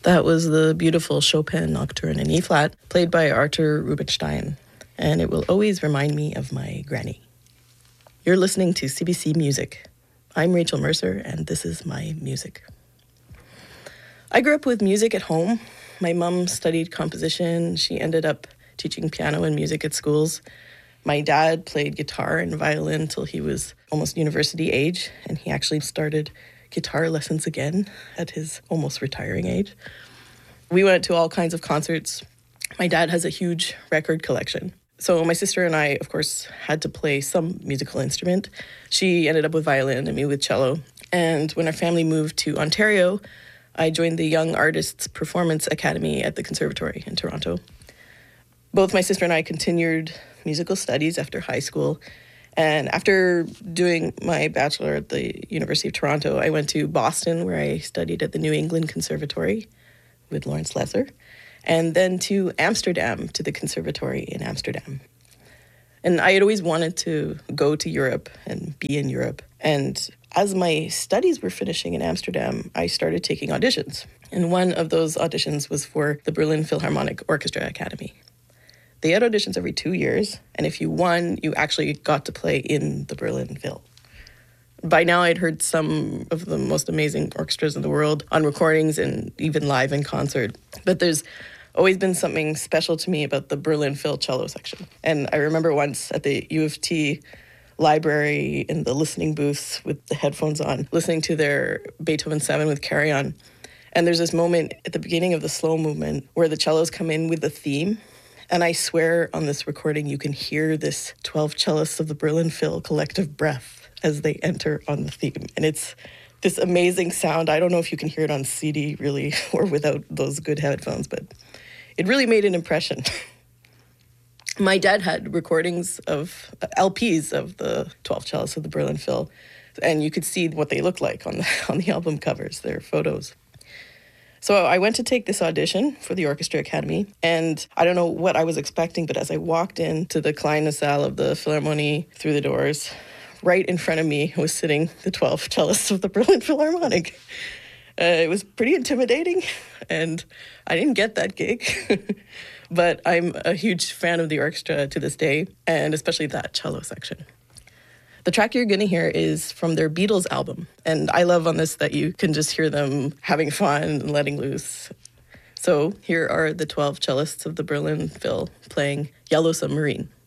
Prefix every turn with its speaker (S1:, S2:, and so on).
S1: That was the beautiful Chopin Nocturne in E-flat, played by Arthur Rubinstein, and it will always remind me of my granny. You're listening to CBC Music. I'm Rachel Mercer, and this is my music. I grew up with music at home. My mom studied composition. She ended up teaching piano and music at schools. My dad played guitar and violin till he was almost university age, and he actually started guitar lessons again at his almost retiring age. We went to all kinds of concerts. My dad has a huge record collection. So my sister and I, of course, had to play some musical instrument. She ended up with violin and me with cello. And when our family moved to Ontario, I joined the Young Artists Performance Academy at the Conservatory in Toronto. Both my sister and I continued musical studies after high school. And after doing my bachelor at the University of Toronto, I went to Boston, where I studied at the New England Conservatory with Lawrence Lesser, and then to Amsterdam, to the Conservatory in Amsterdam. And I had always wanted to go to Europe and be in Europe. And as my studies were finishing in Amsterdam, I started taking auditions. And one of those auditions was for the Berlin Philharmonic Orchestra Academy. They had auditions every 2 years, and if you won, you actually got to play in the Berlin Phil. By now, I'd heard some of the most amazing orchestras in the world on recordings and even live in concert. But there's always been something special to me about the Berlin Phil cello section. And I remember once at the U of T library in the listening booths with the headphones on, listening to their Beethoven 7 with Carry On. And there's this moment at the beginning of the slow movement where the cellos come in with the theme. And I swear on this recording, you can hear this 12 cellists of the Berlin Phil collective breath as they enter on the theme. And it's this amazing sound. I don't know if you can hear it on CD, really, or without those good headphones, but it really made an impression. My dad had recordings of LPs of the 12 cellists of the Berlin Phil, and you could see what they looked like on the album covers, their photos. So I went to take this audition for the Orchestra Academy, and I don't know what I was expecting, but as I walked into the Kleine Saal of the Philharmonie through the doors, right in front of me was sitting the 12 cellists of the Berlin Philharmonic. It was pretty intimidating, and I didn't get that gig, but I'm a huge fan of the orchestra to this day, and especially that cello section. The track you're going to hear is from their Beatles album, and I love on this that you can just hear them having fun and letting loose. So here are the 12 cellists of the Berlin Phil playing Yellow Submarine.